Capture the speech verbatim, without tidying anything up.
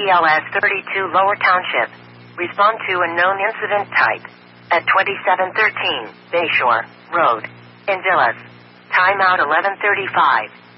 E L S thirty-two Lower Township. Respond to unknown incident type. At twenty-seven thirteen Bayshore Road. In Villas. Timeout eleven thirty-five.